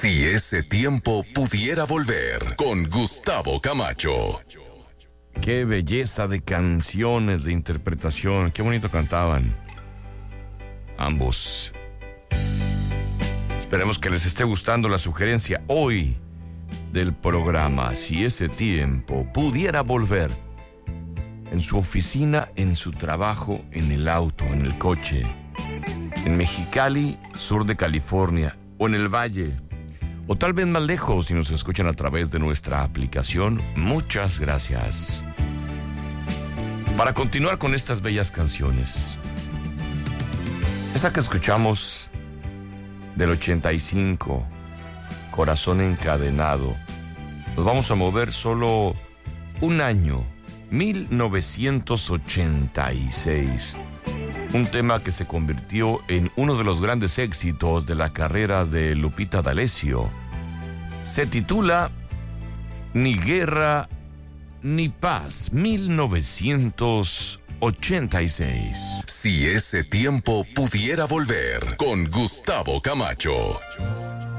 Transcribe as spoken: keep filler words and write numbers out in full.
Si ese tiempo pudiera volver, con Gustavo Camacho. Qué belleza de canciones, de interpretación. Qué bonito cantaban ambos. Esperemos que les esté gustando la sugerencia hoy del programa. Si ese tiempo pudiera volver, en su oficina, en su trabajo, en el auto, en el coche, en Mexicali, sur de California, o en el Valle, o tal vez más lejos si nos escuchan a través de nuestra aplicación. Muchas gracias. Para continuar con estas bellas canciones, esa que escuchamos del ochenta y cinco, Corazón Encadenado, nos vamos a mover solo un año, mil novecientos ochenta y seis. Un tema que se convirtió en uno de los grandes éxitos de la carrera de Lupita D'Alessio. Se titula Ni Guerra ni Paz, mil novecientos ochenta y seis. Si ese tiempo pudiera volver, con Gustavo Camacho.